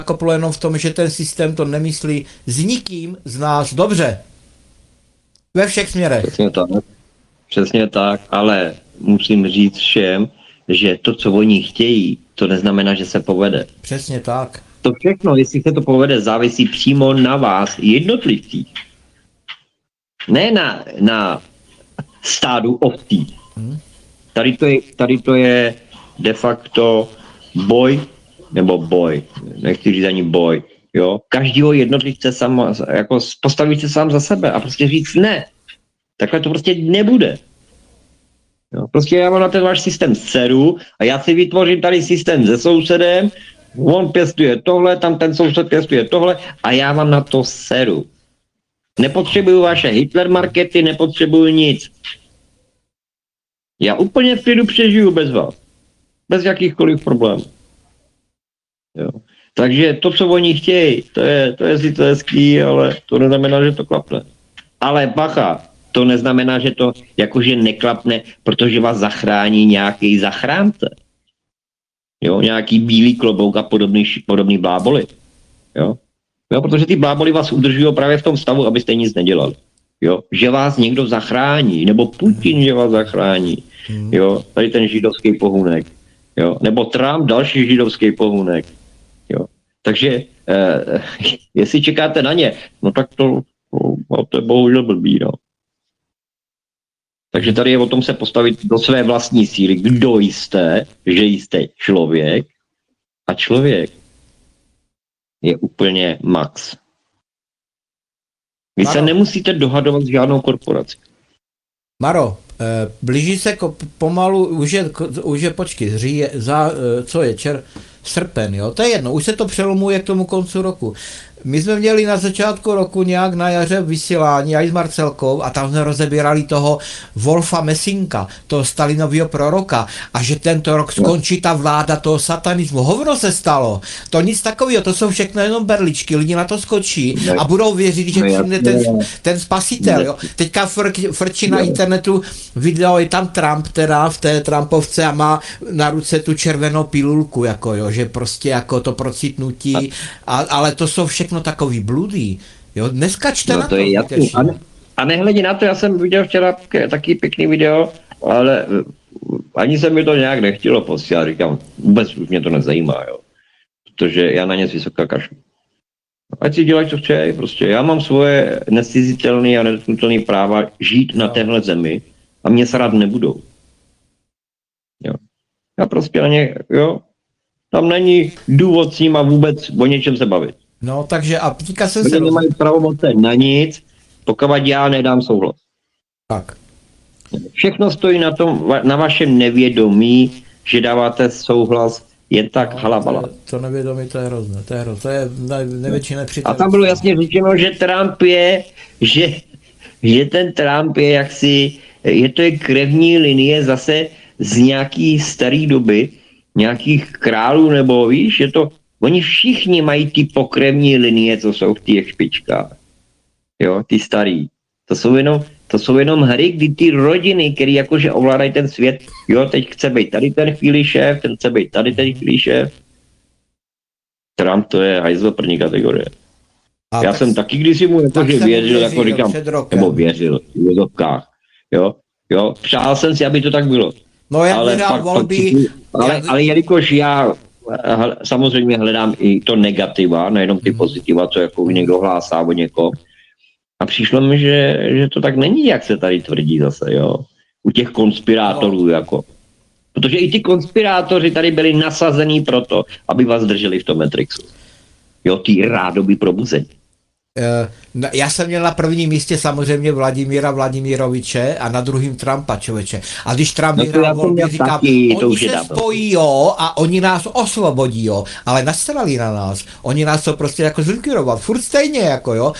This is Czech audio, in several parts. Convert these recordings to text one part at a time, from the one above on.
nakoplo jenom v tom, že ten systém to nemyslí s nikým z nás dobře. Ve všech směrech. Přesně tak, ale musím říct všem, že to, co oni chtějí, to neznamená, že se povede. Přesně tak. To všechno, jestli se to povede, závisí přímo na vás, jednotlivcích. Ne na stádu ovcí. Tady to je de facto boj, nechci říct ani boj, jo. Každýho jednotlivce jako postavit se sám za sebe a prostě říct ne. Takhle to prostě nebude. Jo, prostě já mám na ten váš systém seru a já si vytvořím tady systém se sousedem, on pěstuje tohle, tam ten soused pěstuje tohle a já vám na to seru. Nepotřebuju vaše Hitler markety, nepotřebuju nic. Já úplně v klidu přežiju bez vás. Bez jakýchkoliv problémů. Jo. Takže to, co oni chtějí, to je sice hezký, ale to neznamená, že to klapne. Ale bacha, to neznamená, že to jakože neklapne, protože vás zachrání nějaký zachránce. Jo, nějaký bílý klobouk a podobný bláboli. Jo, protože ty bláboli vás udržují právě v tom stavu, abyste nic nedělali. Jo, že vás někdo zachrání, nebo Putin, že vás zachrání. Jo, tady ten židovský pohůnek. Jo, nebo Trump, další židovský pohůnek. Jo, takže jestli čekáte na ně, no tak to je bohužel blbý, no. Takže tady je o tom se postavit do své vlastní síly. Kdo jste, že jste člověk a člověk je úplně max. Vy se nemusíte dohadovat s žádnou korporací. Maro, blíží se pomalu, už je počkej, co je, srpen, jo, to je jedno, už se to přelomuje k tomu koncu roku. My jsme měli na začátku roku nějak na jaře vysílání, já i s Marcelkou, a tam jsme rozebírali toho Wolfa Messinka, toho Stalinového proroka, a že tento rok skončí ta vláda toho satanismu. Hovno se stalo. To nic takového, to jsou všechno jenom berličky, lidi na to skočí a budou věřit, že přijde ten spasitel. Jo. Teďka frčí na internetu video, je tam Trump teda v té Trumpovce a má na ruce tu červenou pilulku, jako jo, že prostě jako to procitnutí, ale to jsou všechno takový bludy. Jo, neskačte na to. Je jasný. A nehledě na to, já jsem viděl včera taky pěkný video, ale ani se mi to nějak nechtělo posílat. Říkám, vůbec už mě to nezajímá, jo. Protože já na ně vysoká kašlu. Ať si dělají, co chtějí, prostě. Já mám svoje nescizitelné a nedotknutelné práva žít na téhle zemi a mě se rád nebudou. Jo. Já prostě na ně, jo, tam není důvod s nima vůbec o něčem se bavit. No, takže a teďka jsem se... nemají pravomoce na nic, pokud já nedám souhlas. Tak. Všechno stojí na vašem nevědomí, že dáváte souhlas jen tak halabala. To nevědomí, to je hrozné, to je největší nepřítel. A tam bylo jasně řečeno, že Trump je, že ten Trump je jaksi, to je krevní linie zase z nějaký starý doby, nějakých králů, nebo víš, je to, oni všichni mají ty pokrevní linie, co jsou v těch špičkách. Jo, ty starý. To jsou jenom hry, kdy ty rodiny, které jakože ovládají ten svět, jo, teď chce být tady ten chvíli šéf, ten chce být tady ten chvíli šéf. Trump to je hajzl první kategorie. Já jsem taky kdysi mu jakože věřil, jako říkám, nebo věřil v úvodovkách. Jo, přál jsem si, aby to tak bylo. No já vyhrál volby. Ale jelikož já samozřejmě hledám i to negativa, nejenom ty pozitiva, co jako někdo hlásá o někom. A přišlo mi, že to tak není, jak se tady tvrdí zase, jo. U těch konspirátorů, jako. Protože i ty konspirátoři tady byli nasazení proto, aby vás drželi v tom Matrixu. Jo, ty rádoby probuzení. Já jsem měl na prvním místě samozřejmě Vladimíra Vladimiroviče a na druhým Trumpa, člověče. A když Trump vyhrál volby, říkám, oni se spojí, jo, a oni nás osvobodí, jo, ale nastrali na nás. Oni nás to prostě jako zlikvidovat. Furt stejně, jako, jo,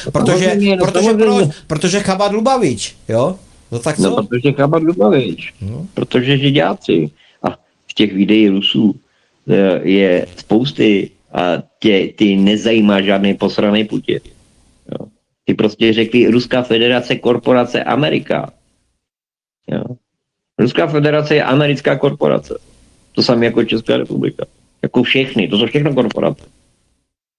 protože Chabad Lubavič, jo. No tak co? No, protože Chabad Lubavič, protože židáci. A v těch videí Rusů je spousty a ty nezajímá žádný posraný Putin. Jo. Ty prostě řekli Ruská federace, korporace, Amerika. Jo. Ruská federace je americká korporace. To samé jako Česká republika. Jako všechny, to jsou všechno korporace.